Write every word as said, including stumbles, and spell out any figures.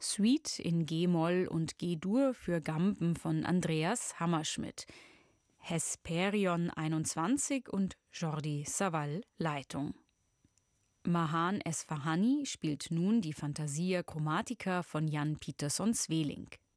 Suite in G-Moll und G-Dur für Gamben von Andreas Hammerschmidt. Hesperion einundzwanzig und Jordi Savall Leitung. Mahan Esfahani spielt nun die Fantasia Chromatica von Jan Pietersson Sweelinck.